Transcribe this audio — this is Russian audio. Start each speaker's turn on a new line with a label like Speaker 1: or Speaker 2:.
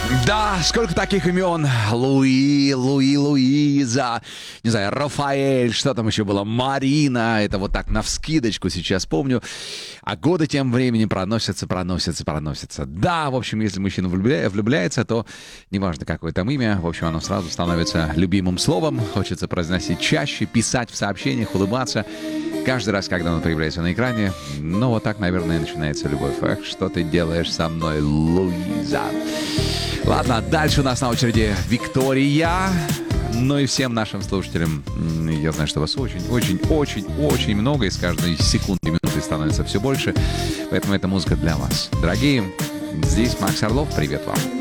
Speaker 1: Да, сколько таких имен. Луи, Луиза, не знаю, Рафаэль, что там еще было, Марина. Это вот так навскидочку сейчас помню. А годы тем временем проносятся. Да, в общем, если мужчина влюбляется, то неважно, какое там имя, в общем, оно сразу становится любимым словом. Хочется произносить чаще, писать в сообщениях, улыбаться. Каждый раз, когда он появляется на экране, ну вот так, наверное, начинается любовь. Эх, что ты делаешь со мной, Луиза? Ладно, дальше у нас на очереди Виктория. Ну и всем нашим слушателям, я знаю, что вас очень много, и с каждой секунды и минуты становится все больше. Поэтому эта музыка для вас. Дорогие, здесь Макс Орлов, привет вам.